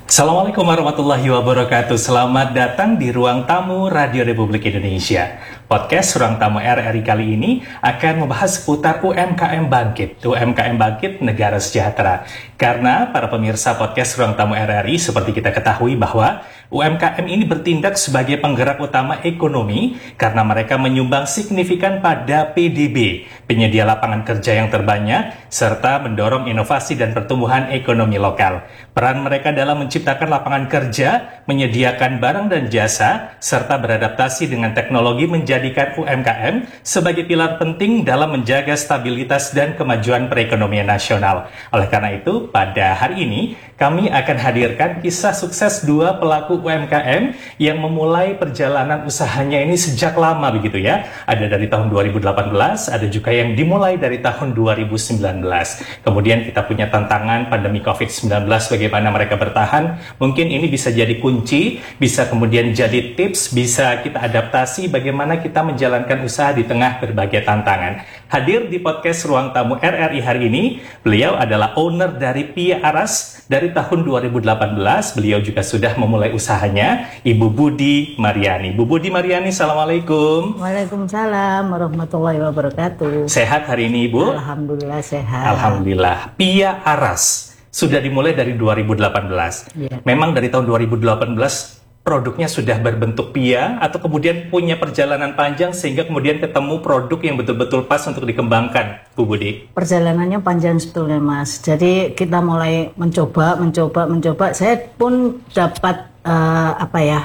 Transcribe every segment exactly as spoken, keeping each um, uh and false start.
Assalamualaikum warahmatullahi wabarakatuh. Selamat datang di Ruang Tamu Radio Republik Indonesia. Podcast Ruang Tamu R R I kali ini akan membahas seputar U M K M Bangkit. U M K M Bangkit Negara Sejahtera. Karena para pemirsa podcast Ruang Tamu R R I seperti kita ketahui bahwa U M K M ini bertindak sebagai penggerak utama ekonomi karena mereka menyumbang signifikan pada P D B, penyedia lapangan kerja yang terbanyak, serta mendorong inovasi dan pertumbuhan ekonomi lokal. Peran mereka dalam menciptakan lapangan kerja, menyediakan barang dan jasa, serta beradaptasi dengan teknologi menjadikan U M K M sebagai pilar penting dalam menjaga stabilitas dan kemajuan perekonomian nasional. Oleh karena itu, pada hari ini kami akan hadirkan kisah sukses dua pelaku U M K M yang memulai perjalanan usahanya ini sejak lama begitu ya. Ada dari tahun dua ribu delapan belas, ada juga yang dimulai dari tahun dua ribu sembilan belas. Kemudian kita punya tantangan pandemi covid sembilan belas, bagaimana mereka bertahan. Mungkin ini bisa jadi kunci, bisa kemudian jadi tips, bisa kita adaptasi bagaimana kita menjalankan usaha di tengah berbagai tantangan. Hadir di podcast Ruang Tamu R R I hari ini, beliau adalah owner dari Pia Aras. Dari tahun dua ribu delapan belas, beliau juga sudah memulai usahanya, Ibu Budi Mariani. Bu Budi Mariani, Assalamualaikum. Waalaikumsalam warahmatullahi wabarakatuh. Sehat hari ini, Ibu? Alhamdulillah sehat. Alhamdulillah. Pia Aras sudah dimulai dari dua ribu delapan belas. Ya. Memang dari tahun dua ribu delapan belas produknya sudah berbentuk Pia atau kemudian punya perjalanan panjang sehingga kemudian ketemu produk yang betul-betul pas untuk dikembangkan, Bu Budi? Perjalanannya panjang sebetulnya, Mas. Jadi kita mulai mencoba, mencoba, mencoba. Saya pun dapat uh, apa ya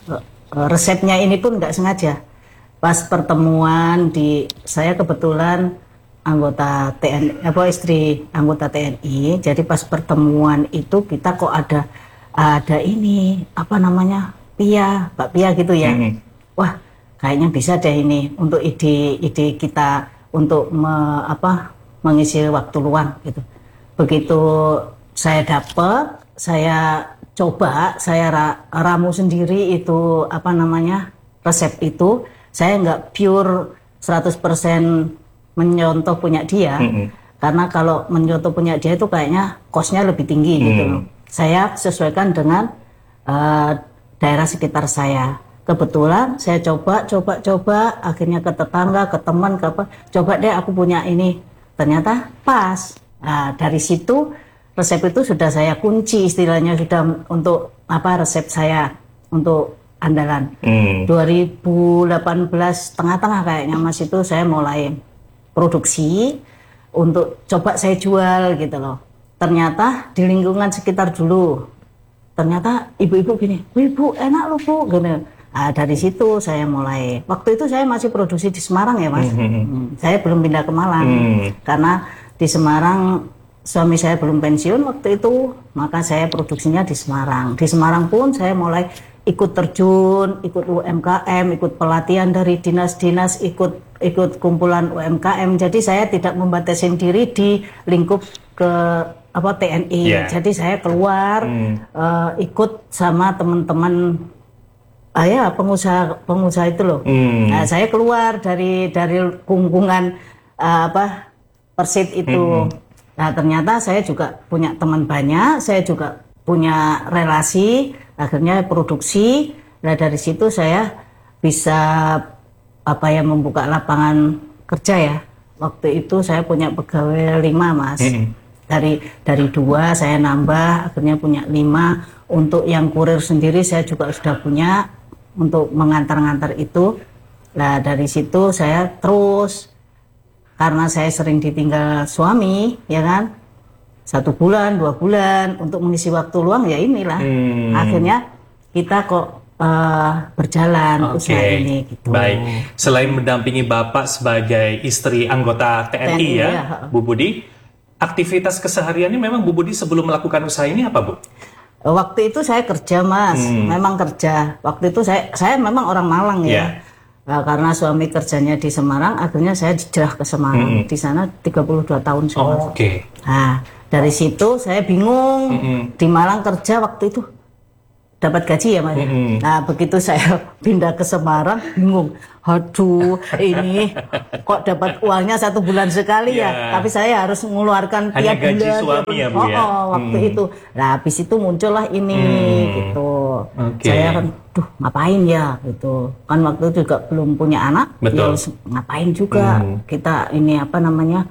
resepnya ini pun nggak sengaja. Pas pertemuan di saya kebetulan anggota T N I, apa istri anggota T N I. Jadi pas pertemuan itu kita kok ada ada ini apa namanya Pia, Mbak Pia gitu ya. Mm-hmm. Wah, kayaknya bisa deh ini untuk ide-ide kita untuk me, apa mengisi waktu luang gitu. Begitu saya dapat, saya coba, saya ra, ramu sendiri itu apa namanya resep itu. Saya nggak pure seratus persen menyontoh punya dia. Mm-hmm. Karena kalau menyontoh punya dia itu kayaknya cost-nya lebih tinggi mm. gitu loh. Saya sesuaikan dengan uh, daerah sekitar saya. Kebetulan saya coba, coba, coba, akhirnya ke tetangga, ke teman, ke apa, coba deh aku punya ini. Ternyata pas. Nah, dari situ resep itu sudah saya kunci, istilahnya sudah untuk apa resep saya untuk andalan. Hmm. dua ribu delapan belas tengah-tengah kayaknya Mas itu saya mulai produksi untuk coba saya jual gitu loh. Ternyata di lingkungan sekitar dulu, ternyata ibu-ibu gini, ibu enak loh Bu, gini. Nah, dari situ saya mulai. Waktu itu saya masih produksi di Semarang ya Mas. Mm-hmm. Hmm, saya belum pindah ke Malang mm. karena di Semarang suami saya belum pensiun waktu itu, maka saya produksinya di Semarang. Di Semarang pun saya mulai ikut terjun, ikut U M K M, ikut pelatihan dari dinas-dinas, ikut ikut kumpulan U M K M. Jadi saya tidak membatasi diri di lingkup ke apa T N I. Yeah. Jadi saya keluar hmm. uh, ikut sama teman-teman ah ya pengusaha pengusaha itu loh. Hmm. Nah, saya keluar dari dari lingkungan uh, apa Persit itu. Hmm. Nah, ternyata saya juga punya teman banyak, saya juga punya relasi, akhirnya produksi. Nah, dari situ saya bisa apa ya membuka lapangan kerja ya. Waktu itu saya punya pegawai lima Mas. Hmm. Dari dari dua saya nambah, akhirnya punya lima. Untuk yang kurir sendiri saya juga sudah punya untuk mengantar-ngantar itu. Nah dari situ saya terus, karena saya sering ditinggal suami, ya kan, satu bulan, dua bulan untuk mengisi waktu luang ya inilah. Hmm. Akhirnya kita kok uh, berjalan okay. usaha ini. Gitu. Baik. Selain mendampingi Bapak sebagai istri anggota T N I, T N I ya, ya, Bu Budi. Aktivitas kesehariannya memang Bu Budi sebelum melakukan usaha ini apa Bu? Waktu itu saya kerja Mas, hmm. memang kerja. Waktu itu saya saya memang orang Malang ya. Yeah. Nah, karena suami kerjanya di Semarang, akhirnya saya hijrah ke Semarang. Hmm. Di sana tiga puluh dua tahun saya. Oh, Oke. Okay. Nah, dari situ saya bingung. Hmm. Di Malang kerja waktu itu dapat gaji ya Mas. Mm-hmm. Nah begitu saya pindah ke Semarang bingung, aduh ini kok dapat uangnya satu bulan sekali yeah. ya, tapi saya harus mengeluarkan hanya tiap gaji bulan. Suami ya Bu oh, ya. Oh, waktu hmm. itu, nah habis itu muncullah ini hmm. gitu. Okay. Saya kan, duh ngapain ya gitu. Kan waktu itu juga belum punya anak, betul. Ya ngapain juga hmm. kita ini apa namanya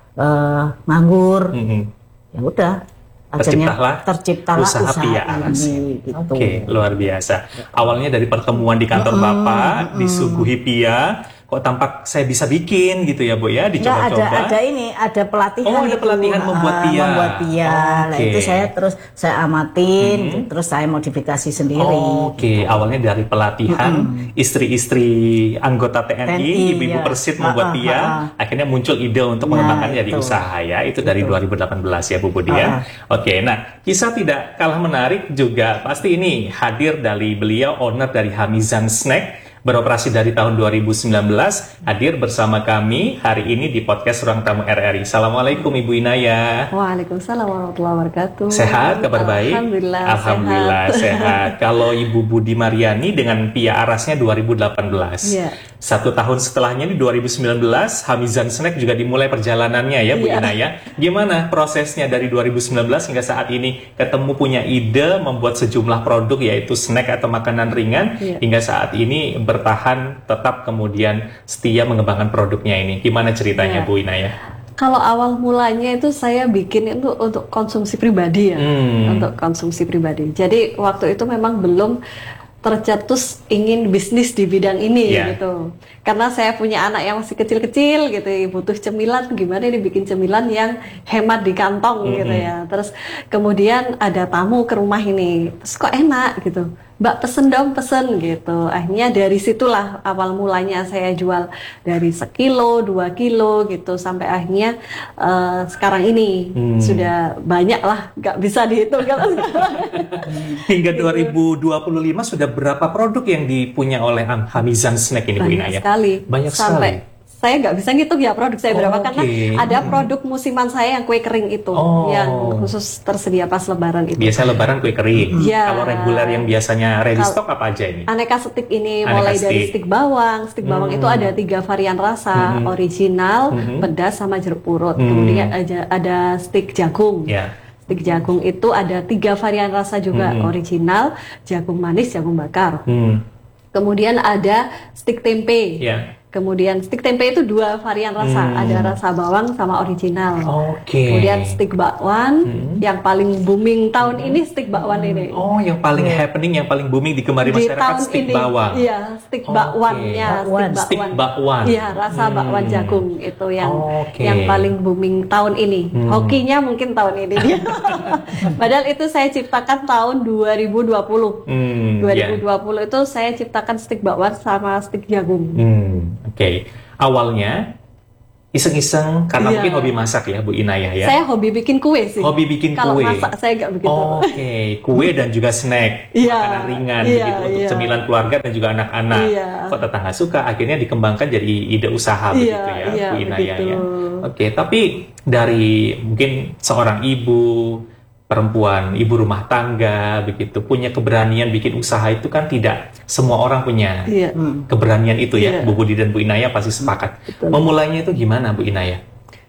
uh, nganggur. Hmm. Ya udah. Terciptalah, terciptalah usaha, usaha Pia Aras. Gitu. Oke, okay, luar biasa. Awalnya dari pertemuan di kantor mm, Bapak, mm, disuguhi Pia, kok tampak saya bisa bikin gitu ya Bu ya, dicoba-coba. Ada, ada ini, ada pelatihan. Oh, ada pelatihan itu, membuat Pia. Membuat Pia. Oh, okay. Nah, itu saya terus saya amatin, mm-hmm. terus saya modifikasi sendiri. Oh, Oke, okay. gitu. Awalnya dari pelatihan mm-hmm. istri-istri anggota T N I, T N I ibu-ibu ya. Persit membuat uh, Pia, uh, uh. akhirnya muncul ide untuk nah, mengembangkan jadi usaha ya. Itu dari itu. dua ribu delapan belas ya Bu Budi uh, ya. Uh. Oke, okay, nah kisah tidak kalah menarik juga pasti ini hadir dari beliau, owner dari Hamizan Snack. Beroperasi dari tahun dua ribu sembilan belas, hadir bersama kami hari ini di podcast Ruang Tamu R R I. Assalamualaikum Ibu Inaya. Waalaikumsalam warahmatullahi wabarakatuh. Sehat, kabar baik? Alhamdulillah, Alhamdulillah sehat. sehat. Kalau Ibu Budi Mariani dengan Pia Arasnya dua ribu delapan belas. Yeah. Satu tahun setelahnya di dua ribu sembilan belas, Hamizan Snack juga dimulai perjalanannya ya Bu yeah. Inaya. Gimana prosesnya dari dua ribu sembilan belas hingga saat ini ketemu punya ide membuat sejumlah produk yaitu snack atau makanan ringan yeah. hingga saat ini bertahan tetap kemudian setia mengembangkan produknya ini. Gimana ceritanya ya. Bu Inaya? Kalau awal mulanya itu saya bikin itu untuk konsumsi pribadi ya, hmm. untuk konsumsi pribadi. Jadi waktu itu memang belum tercetus ingin bisnis di bidang ini yeah. gitu. Karena saya punya anak yang masih kecil-kecil gitu, butuh cemilan, gimana ini bikin cemilan yang hemat di kantong mm-hmm. gitu ya. Terus kemudian ada tamu ke rumah ini, terus kok enak gitu. Mbak pesen dong, pesen gitu. Akhirnya dari situlah awal mulanya saya jual dari sekilo, dua kilo gitu sampai akhirnya uh, sekarang ini hmm. sudah banyak lah, nggak bisa dihitung kalau sekarang. Hingga dua ribu dua puluh lima sudah berapa produk yang dipunya oleh Hamizan Snack ini Bu Inaya? Banyak sekali. Banyak sampai sekali. Saya nggak bisa ngitung ya produk saya berapa, oh, karena okay. ada produk musiman saya yang kue kering itu oh. yang khusus tersedia pas lebaran itu. Biasa lebaran kue kering. Ya. Kalau reguler yang biasanya ready stock apa aja ini? Aneka stik ini Aneka mulai stick. dari stik bawang. Stik bawang hmm. itu ada tiga varian rasa, hmm. original, hmm. pedas sama jeruk purut. Hmm. Kemudian ada, ada stik jagung. Yeah. Stik jagung itu ada tiga varian rasa juga, hmm. original, jagung manis, jagung bakar. Hmm. Kemudian ada stik tempe. Yeah. Kemudian stik tempe itu dua varian rasa, hmm. ada rasa bawang sama original. Okay. Kemudian stik bakwan, hmm. yang paling booming tahun hmm. ini stik bakwan ini. Oh, yang paling yeah. happening, yang paling booming digemari di masyarakat stik ini, bawang. Iya, stik okay. bakwannya, bakwan. Stik bakwan. Iya, rasa hmm. bakwan jagung itu yang okay. yang paling booming tahun ini. Hmm. Hokinya mungkin tahun ini dia. Padahal itu saya ciptakan tahun dua ribu dua puluh. Hmm, dua ribu dua puluh yeah. itu saya ciptakan stik bakwan sama stik jagung. Hmm. Oke, okay. Awalnya iseng-iseng karena yeah. mungkin hobi masak ya Bu Inaya ya. Saya hobi bikin kue sih. Hobi bikin Kalau kue. Kalau masak saya nggak begitu. Oh, Oke, okay. Kue dan juga snack, yeah. makanan ringan yeah, begitu untuk yeah. cemilan keluarga dan juga anak-anak. Yeah. Kok tetangga suka, akhirnya dikembangkan jadi ide usaha yeah, begitu ya yeah, Bu Inaya ya. Oke, okay. Tapi dari mungkin seorang ibu perempuan, ibu rumah tangga, begitu punya keberanian bikin usaha itu kan tidak semua orang punya iya. keberanian itu ya. Iya. Bu Budi dan Bu Inaya pasti sepakat. Betul. Memulainya itu gimana Bu Inaya?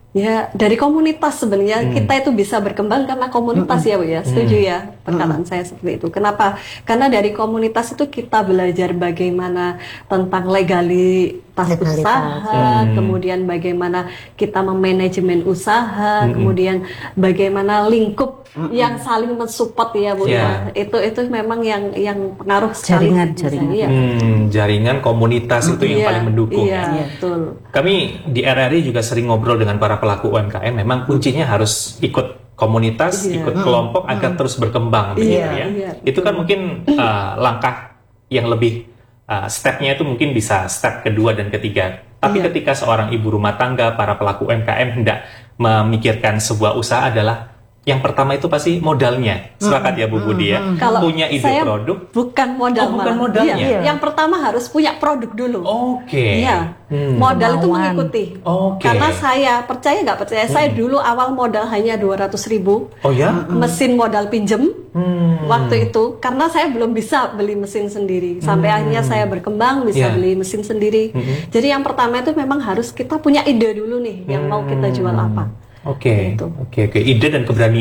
Ya dari komunitas sebenarnya hmm. kita itu bisa berkembang karena komunitas hmm. ya Bu ya, setuju hmm. ya perkataan hmm. saya seperti itu. Kenapa? Karena dari komunitas itu kita belajar bagaimana tentang legalitas, legalitas. usaha, hmm. kemudian bagaimana kita memanajemen usaha, hmm. kemudian bagaimana lingkup hmm. yang saling mensupport ya Bu yeah. ya. Itu itu memang yang yang pengaruh sekali. Jaringan, jaringan. Ya. Hmm, jaringan komunitas hmm. itu yang yeah. paling mendukung yeah, ya. Yeah, betul. Kami di R R I juga sering ngobrol dengan para pelaku U M K M, memang kuncinya harus ikut komunitas, yeah. ikut kelompok hmm. agar terus berkembang, begitu yeah, ya. Yeah, itu kan mungkin uh, langkah yang lebih uh, stepnya itu mungkin bisa step kedua dan ketiga. Tapi yeah. ketika seorang ibu rumah tangga, para pelaku U M K M hendak memikirkan sebuah usaha adalah yang pertama itu pasti modalnya. Sepakat ya Bu Budi ya. Kalau punya ide saya produk. bukan modal, Oh, bukan malah. modalnya. Iya. Yang pertama harus punya produk dulu. Oke. Iya. Hmm. Modal itu Kemauan. mengikuti. Oke. Karena saya percaya nggak percaya, saya dulu awal modal hanya dua ratus ribu. Oh ya? Mesin modal pinjem. Hmm. Waktu itu karena saya belum bisa beli mesin sendiri. Sampai akhirnya saya berkembang bisa Yeah. beli mesin sendiri. Jadi yang pertama itu memang harus kita punya ide dulu nih yang mau kita jual apa. Oke. Gitu. Oke, oke. Ide dan keberanian